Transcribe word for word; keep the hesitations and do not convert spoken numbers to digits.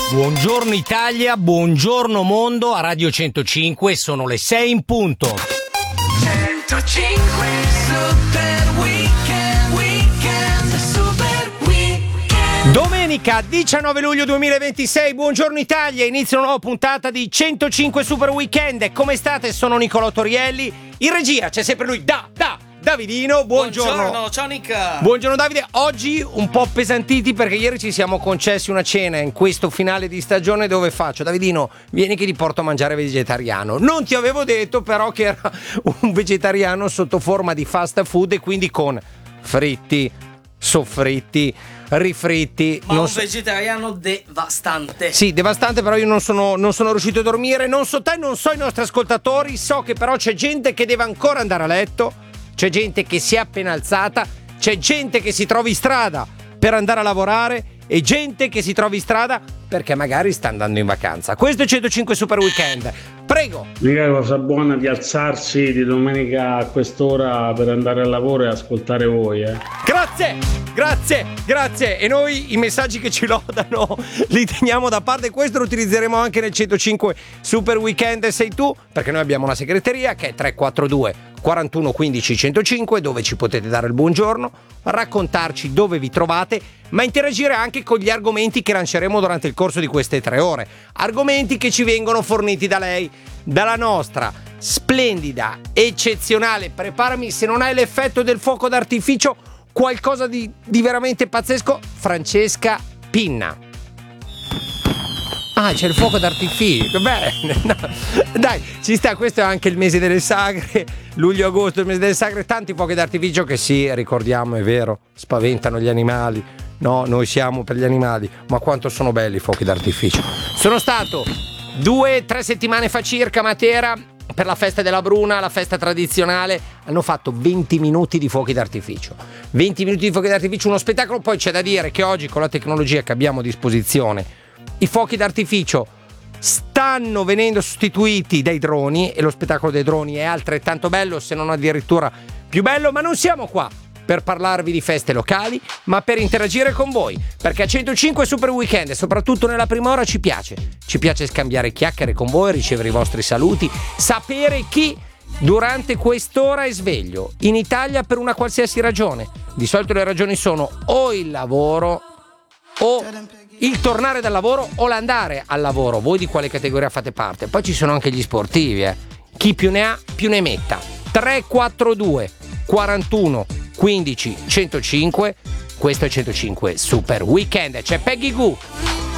Buongiorno Italia, buongiorno mondo, a Radio centocinque sono le sei in punto. centocinque Super Weekend, Weekend, Super Weekend. Domenica diciannove luglio duemilaventisei, buongiorno Italia, inizia una nuova puntata di centocinque Super Weekend. Come state? Sono Nicolò Torielli, in regia c'è sempre lui, da, da, Davidino, buongiorno. Buongiorno, ciao Nick. Buongiorno Davide, oggi un po' pesantiti perché ieri ci siamo concessi una cena in questo finale di stagione dove faccio, Davidino, vieni che ti porto a mangiare vegetariano. Non ti avevo detto però che era un vegetariano sotto forma di fast food e quindi con fritti, soffritti, rifritti. Ma non un so... vegetariano devastante. Sì, devastante, però io non sono, non sono riuscito a dormire, non so te, non so i nostri ascoltatori, so che però c'è gente che deve ancora andare a letto. C'è gente che si è appena alzata, c'è gente che si trova in strada per andare a lavorare e gente che si trova in strada perché magari sta andando in vacanza. Questo è centocinque Super Weekend. Prego. Mica cosa buona di alzarsi di domenica a quest'ora per andare al lavoro e ascoltare voi, eh. Grazie, grazie, grazie. E noi i messaggi che ci lodano li teniamo da parte. Questo lo utilizzeremo anche nel centocinque Super Weekend sei tu, perché noi abbiamo una segreteria che è tre quattro due quarantuno quindici centocinque, dove ci potete dare il buongiorno, raccontarci dove vi trovate, ma interagire anche con gli argomenti che lanceremo durante il corso di queste tre ore. Argomenti che ci vengono forniti da lei, dalla nostra splendida, eccezionale, preparami se non hai l'effetto del fuoco d'artificio, qualcosa di, di veramente pazzesco, Francesca Pinna. Ah, c'è il fuoco d'artificio, bene, no. Dai, ci sta, questo è anche il mese delle sagre, luglio-agosto, il mese delle sagre, tanti fuochi d'artificio che sì, ricordiamo, è vero, spaventano gli animali, no, noi siamo per gli animali, ma quanto sono belli i fuochi d'artificio. Sono stato due, tre settimane fa circa a Matera per la festa della Bruna, la festa tradizionale, hanno fatto venti minuti di fuochi d'artificio, venti minuti di fuochi d'artificio, uno spettacolo. Poi c'è da dire che oggi con la tecnologia che abbiamo a disposizione i fuochi d'artificio stanno venendo sostituiti dai droni e lo spettacolo dei droni è altrettanto bello, se non addirittura più bello, ma non siamo qua per parlarvi di feste locali, ma per interagire con voi, perché a centocinque Super Weekend e soprattutto nella prima ora ci piace, ci piace scambiare chiacchiere con voi, ricevere i vostri saluti, sapere chi durante quest'ora è sveglio in Italia per una qualsiasi ragione. Di solito le ragioni sono o il lavoro o il tornare dal lavoro o l'andare al lavoro. Voi di quale categoria fate parte? Poi ci sono anche gli sportivi, eh. Chi più ne ha più ne metta. Tre quattro due quarantuno quindici centocinque. Questo è centocinque Super Weekend. C'è Peggy Goo.